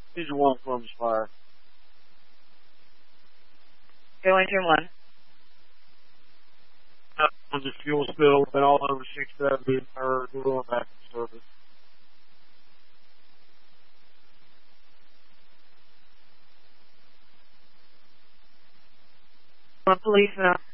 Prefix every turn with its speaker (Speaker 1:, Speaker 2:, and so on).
Speaker 1: Engine 1 Columbus Fire.
Speaker 2: Go Engine 1.
Speaker 1: On the fuel spill, been all over 670, or we're going back to service.
Speaker 2: Police now.